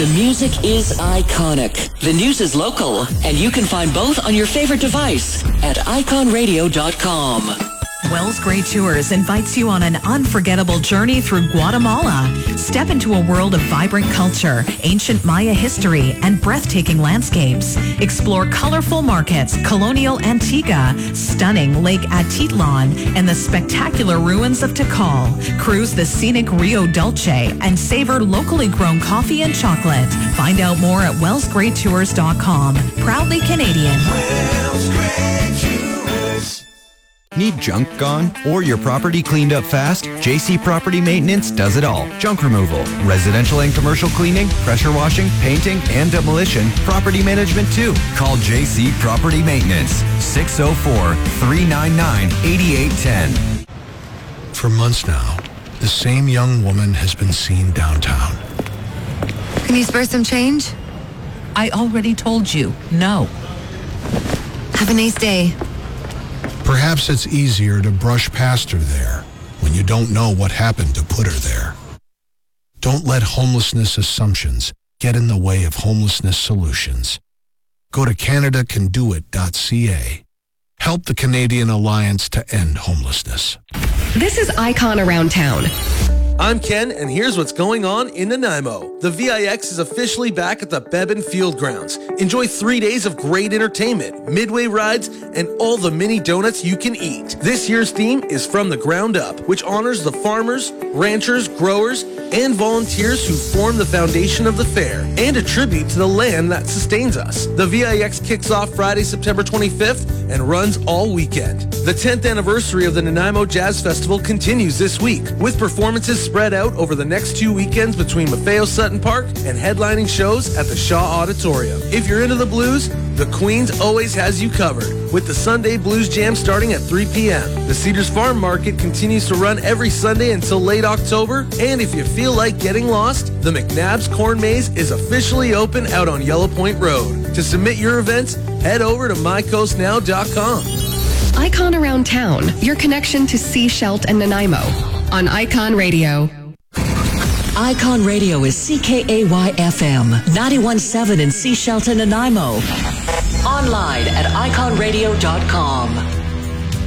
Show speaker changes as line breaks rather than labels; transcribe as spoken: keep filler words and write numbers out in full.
The music is iconic. The news is local. And you can find both on your favorite device at icon radio dot com.
Wells Gray Tours invites you on an unforgettable journey through Guatemala. Step into a world of vibrant culture, ancient Maya history, and breathtaking landscapes. Explore colorful markets, colonial Antigua, stunning Lake Atitlan, and the spectacular ruins of Tikal. Cruise the scenic Rio Dulce and savor locally grown coffee and chocolate. Find out more at wells gray tours dot com. Proudly Canadian.
Wells Gray Tours.
Need junk gone or your property cleaned up fast? J C Property Maintenance does it all. Junk removal, residential and commercial cleaning, pressure washing, painting, and demolition, property management too. Call J C Property Maintenance, six oh four, three nine nine, eight eight one zero.
For months now, the same young woman has been seen downtown.
Can you spare some change?
I already told you, no.
Have a nice day.
Perhaps it's easier to brush past her there when you don't know what happened to put her there. Don't let homelessness assumptions get in the way of homelessness solutions. Go to canada can do it dot c a. Help the Canadian Alliance to End Homelessness.
This is Icon Around Town.
I'm Ken, and here's what's going on in Nanaimo. The V I X is officially back at the Beban Field Grounds. Enjoy three days of great entertainment, midway rides, and all the mini donuts you can eat. This year's theme is From the Ground Up, which honors the farmers, ranchers, growers, and volunteers who form the foundation of the fair, and a tribute to the land that sustains us. The V I X kicks off Friday, September twenty-fifth, and runs all weekend. The tenth anniversary of the Nanaimo Jazz Festival continues this week, with performances spread out over the next two weekends between Maffeo Sutton Park and headlining shows at the Shaw Auditorium. If you're into the blues, the Queens always has you covered, with the Sunday Blues Jam starting at three p.m. The Cedars Farm Market continues to run every Sunday until late October, and if you feel like getting lost, the McNabb's Corn Maze is officially open out on Yellow Point Road. To submit your events, head over to my coast now dot com.
Icon Around Town, your connection to Sea Shelt and Nanaimo on Icon Radio.
Icon Radio is C K A Y F M, ninety-one point seven in Sea Shelton, Nanaimo. Online at icon radio dot com.